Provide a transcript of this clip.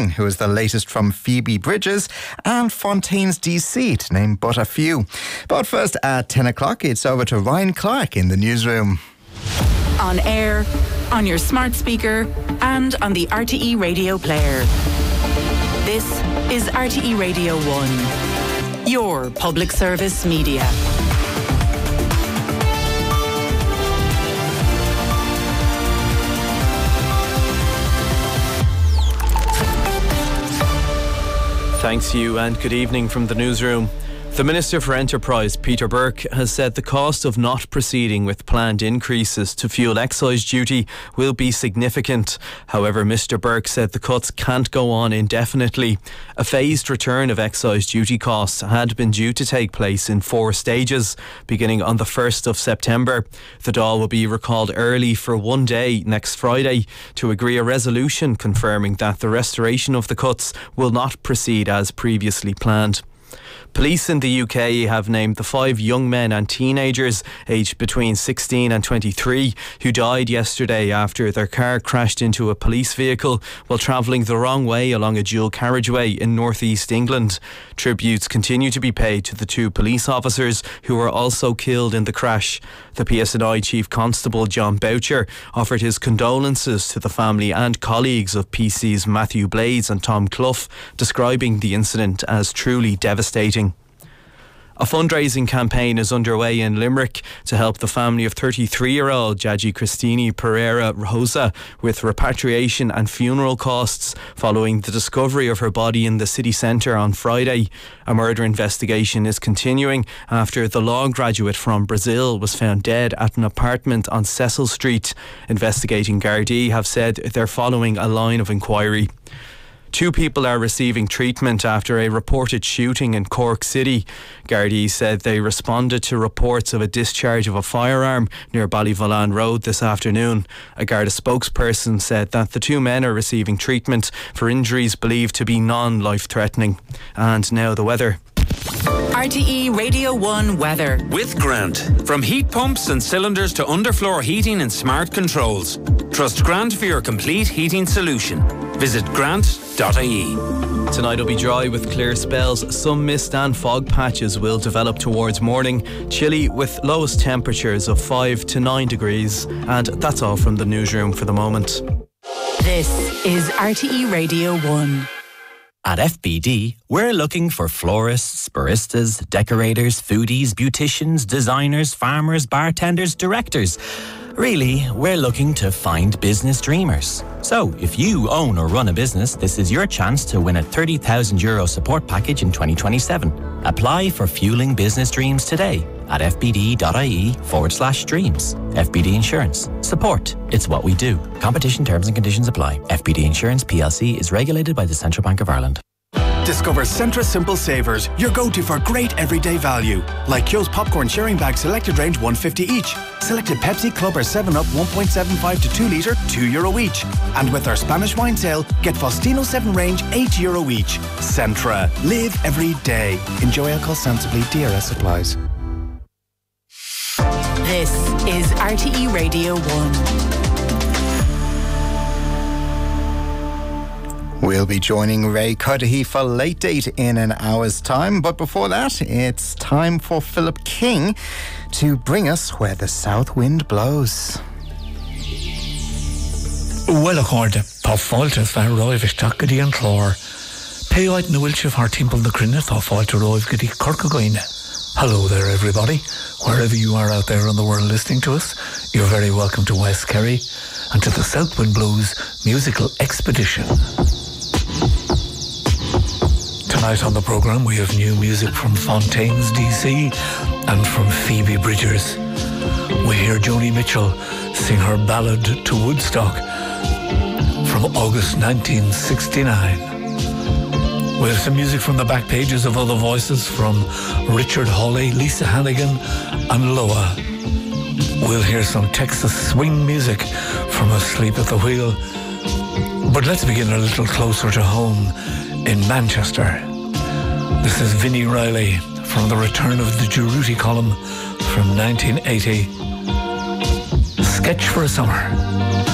King, who is the latest from Phoebe Bridgers and Fontaine's DC, to name but a few. But first, at 10 o'clock, it's over to Ryan Clark in the newsroom. On air, on your smart speaker, and on the RTE Radio player. This is RTE Radio 1, your public service media. Thanks you and good evening from the newsroom. The Minister for Enterprise, Peter Burke, has said the cost of not proceeding with planned increases to fuel excise duty will be significant. However, Mr Burke said the cuts can't go on indefinitely. A phased return of excise duty costs had been due to take place in 4 stages, beginning on the 1st of September. The Dáil will be recalled early for 1 day next Friday to agree a resolution confirming that the restoration of the cuts will not proceed as previously planned. Police in the UK have named the 5 young men and teenagers aged between 16 and 23 who died yesterday after their car crashed into a police vehicle while travelling the wrong way along a dual carriageway in northeast England. Tributes continue to be paid to the 2 police officers who were also killed in the crash. The PSNI Chief Constable John Boucher offered his condolences to the family and colleagues of PC's Matthew Blades and Tom Clough, describing the incident as truly devastating. A fundraising campaign is underway in Limerick to help the family of 33-year-old Jaji Christine Pereira Rosa with repatriation and funeral costs following the discovery of her body in the city centre on Friday. A murder investigation is continuing after the law graduate from Brazil was found dead at an apartment on Cecil Street. Investigating Gardaí have said they're following a line of inquiry. 2 people are receiving treatment after a reported shooting in Cork City. Gardaí said they responded to reports of a discharge of a firearm near Ballyvolane Road this afternoon. A Garda spokesperson said that the 2 men are receiving treatment for injuries believed to be non-life-threatening. And now the weather. RTE Radio 1 weather. With Grant. From heat pumps and cylinders to underfloor heating and smart controls. Trust Grant for your complete heating solution. Visit grant.ie. Tonight will be dry with clear spells. Some mist and fog patches will develop towards morning. Chilly with lowest temperatures of 5 to 9 degrees. And that's all from the newsroom for the moment. This is RTE Radio 1. At FBD, we're looking for florists, baristas, decorators, foodies, beauticians, designers, farmers, bartenders, directors. Really, we're looking to find business dreamers. So, if you own or run a business, this is your chance to win a €30,000 support package in 2027. Apply for Fueling Business Dreams today at fbd.ie/dreams. FBD Insurance. Support. It's what we do. Competition terms and conditions apply. FBD Insurance PLC is regulated by the Central Bank of Ireland. Discover Centra Simple Savers, your go-to for great everyday value. Like Kyo's popcorn sharing bag selected range $1.50 each. Selected Pepsi, Club or 7-Up 1.75 to 2 litre €2 each. And with our Spanish wine sale, get Faustino 7 range €8 each. Centra. Live every day. Enjoy alcohol sensibly. DRS supplies. This is RTE Radio 1. We'll be joining Ray Cudahy for Late Date in an hour's time. But before that, it's time for Philip King to bring us Where the South Wind Blows. Well, according to Tá fáilte fear roimh isteach go dtí an chlár. Péáid na bhfuil far timpeall na crinne tá fáilte roimh go dtí Corcagoine. Hello there, everybody. Wherever you are out there in the world listening to us, you're very welcome to West Kerry and to the South Wind Blows musical expedition. Tonight on the programme we have new music from Fontaine's DC and from Phoebe Bridgers. We hear Joni Mitchell sing her ballad to Woodstock from August 1969. We have some music from the back pages of Other Voices from Richard Hawley, Lisa Hannigan and Loa. We'll hear some Texas swing music from Asleep at the Wheel. But let's begin a little closer to home in Manchester. This is Vinnie Riley from The Return of the Geruti column from 1980. Sketch for a Summer.